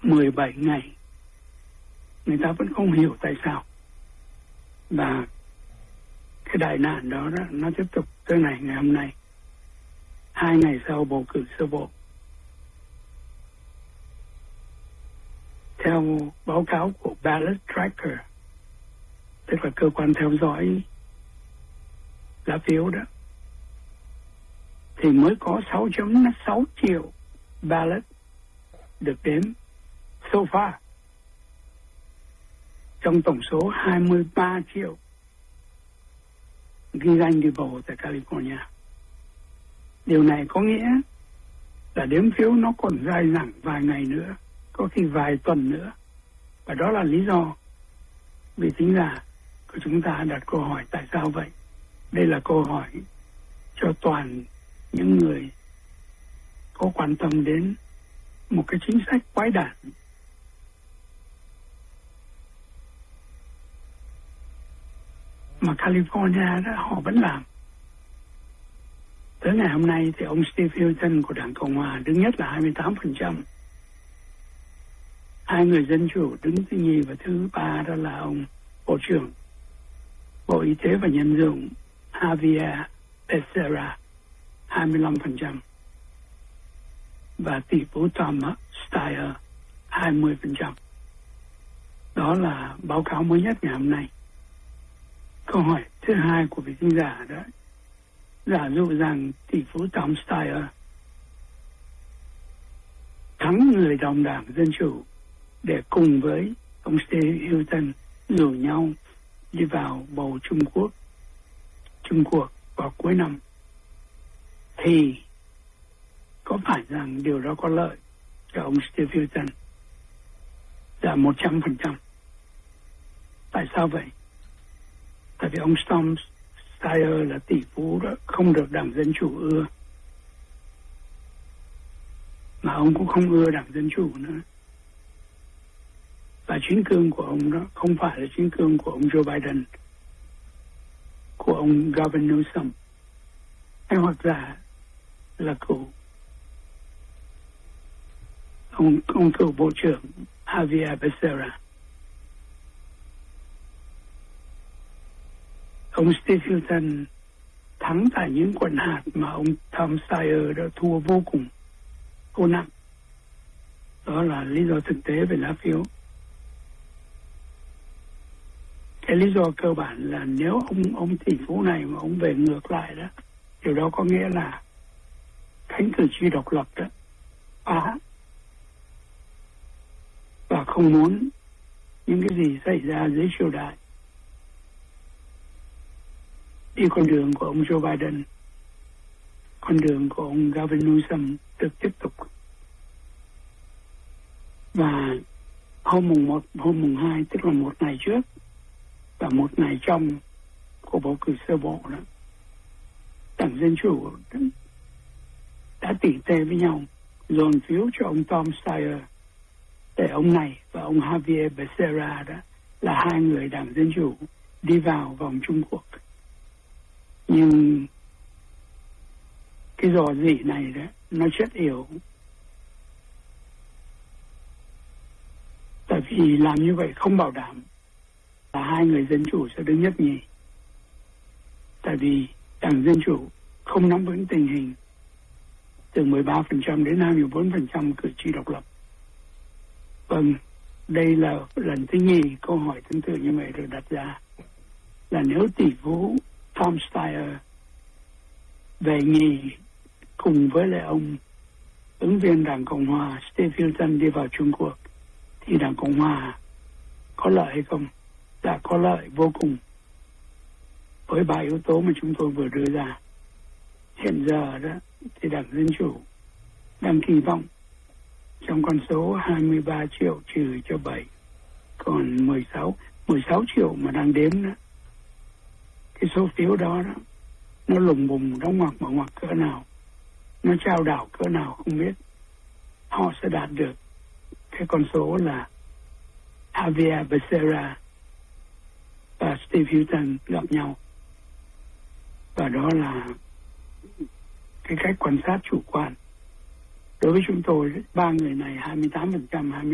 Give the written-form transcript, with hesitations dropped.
17 ngày. Người ta vẫn không hiểu tại sao. Và cái đại nạn đó, nó tiếp tục tới ngày hôm nay, 2 ngày sau bầu cử sơ bộ. Theo báo cáo của Ballot Tracker, tức là cơ quan theo dõi lá phiếu đó, thì mới có 6.6 triệu ballot được đếm so far trong tổng số 23 triệu ghi danh đi bầu tại California. Điều này có nghĩa là đếm phiếu nó còn dài dẳng vài ngày nữa, có khi vài tuần nữa. Và đó là lý do vì thính giả của chúng ta đặt câu hỏi tại sao vậy. Đây là câu hỏi cho toàn những người có quan tâm đến một cái chính sách quái đản mà California đó họ vẫn làm. Tới ngày hôm nay thì ông Steve Hilton của Đảng Cộng Hòa đứng nhất là 28%. Hai người Dân Chủ đứng thứ nhì và thứ ba đó là ông Bộ trưởng Bộ Y tế và Nhân dụng Javier Becerra, 25%. Và tỷ phú Thomas Steyer, 20%. Đó là báo cáo mới nhất ngày hôm nay. Câu hỏi thứ hai của vị thính giả đó, giả dụ rằng tỷ phú Tom Steyer thắng người đồng đảng Dân Chủ để cùng với ông Steve Hilton rủ nhau đi vào bầu Trung Quốc vào cuối năm, thì có phải rằng điều đó có lợi cho ông Steve Hilton? Là 100%. Tại sao vậy? Tại vì ông Tom Steyer là tỷ phú đó, không được Đảng Dân Chủ ưa, mà ông cũng không ưa Đảng Dân Chủ nữa. Và chính cương của ông đó không phải là chính cương của ông Joe Biden, của ông Gavin Newsom, hay hoặc là của ông cựu Bộ trưởng Javier Becerra. Ông Steve Hilton thắng tại những quận hạt mà ông Tom Steyer đã thua vô cùng khô nặng. Đó là lý do thực tế về lá phiếu. Cái lý do cơ bản là nếu ông tỷ phú này mà ông về ngược lại đó, điều đó có nghĩa là cánh cử tri độc lập đó phá và không muốn những cái gì xảy ra dưới triều đại đi con đường của ông Joe Biden, con đường của ông Gavin Newsom được tiếp tục. Và hôm mùng 1, hôm mùng 2, tức là một ngày trước và một ngày trong của bầu cử sơ bộ đó, Đảng Dân Chủ đã tỉ tê với nhau dồn phiếu cho ông Tom Steyer để ông này và ông Javier Becerra đó là hai người Đảng Dân Chủ đi vào vòng chung cuộc. Nhưng cái rò rỉ này đó nó chất yểu, tại vì làm như vậy không bảo đảm là hai người Dân Chủ sẽ đứng nhất nhì. Tại vì Đảng Dân Chủ không nắm vững tình hình từ 13% đến 24% cử tri độc lập. Vâng, đây là lần thứ nhì câu hỏi tương tự như vậy được đặt ra, là nếu tỷ phú Tom Steyer về nhì cùng với lại ông ứng viên Đảng Cộng Hòa Steve Hilton đi vào Trung Quốc, thì Đảng Cộng Hòa có lợi hay không? Đã có lợi vô cùng với 3 yếu tố mà chúng tôi vừa đưa ra. Hiện giờ đó thì Đảng Dân Chủ đang kỳ vọng trong con số 23 triệu trừ cho 7, còn 16 triệu mà đang đếm đó, cái số phiếu đó nó lùng bùng đóng ngoặc mở ngoặc cỡ nào, nó trao đảo cỡ nào không biết. Họ sẽ đạt được cái con số là Javier Becerra và Steve Hilton gặp nhau. Và đó là cái cách quan sát chủ quan. Đối với chúng tôi, ba người này 28%,